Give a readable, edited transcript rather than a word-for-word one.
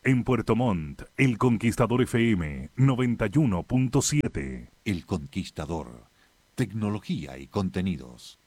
En Puerto Montt, El Conquistador FM 91.7. El Conquistador. Tecnología y contenidos.